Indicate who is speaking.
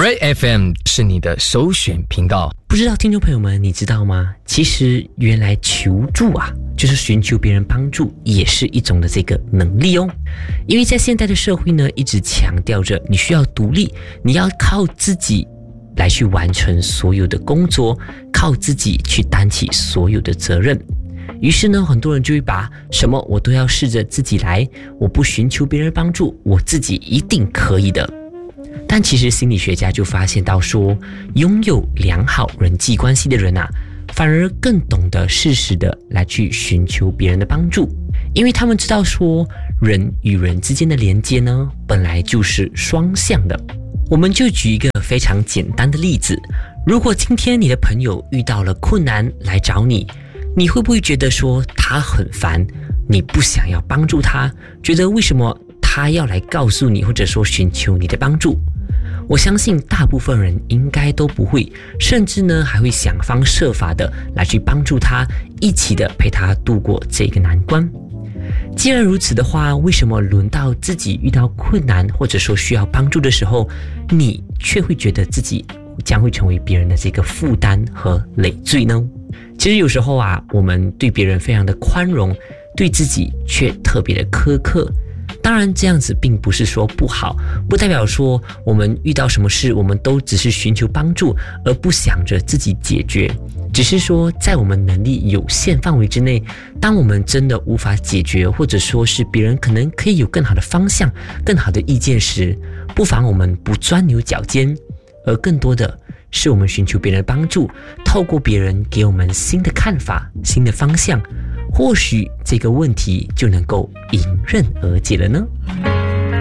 Speaker 1: Ray FM 是你的首选频道。
Speaker 2: 不知道听众朋友们，你知道吗？其实原来求助啊，就是寻求别人帮助，也是一种的这个能力哦。因为在现代的社会呢，一直强调着你需要独立，你要靠自己来去完成所有的工作，靠自己去担起所有的责任。于是呢，很多人就会把什么我都要试着自己来，我不寻求别人帮助，我自己一定可以的。但其实心理学家就发现到说，拥有良好人际关系的人啊，反而更懂得适时的来去寻求别人的帮助，因为他们知道说，人与人之间的连接呢，本来就是双向的。我们就举一个非常简单的例子，如果今天你的朋友遇到了困难来找你，你会不会觉得说他很烦，你不想要帮助他，觉得为什么他要来告诉你，或者说寻求你的帮助？我相信大部分人应该都不会，甚至呢还会想方设法的来去帮助他，一起的陪他度过这个难关。既然如此的话，为什么轮到自己遇到困难或者说需要帮助的时候，你却会觉得自己将会成为别人的这个负担和累赘呢？其实有时候啊，我们对别人非常的宽容，对自己却特别的苛刻。当然这样子并不是说不好，不代表说我们遇到什么事我们都只是寻求帮助而不想着自己解决，只是说在我们能力有限范围之内，当我们真的无法解决，或者说是别人可能可以有更好的方向，更好的意见时，不妨我们不钻牛角尖，而更多的是我们寻求别人的帮助，透过别人给我们新的看法，新的方向，或许这个问题就能够迎刃而解了呢。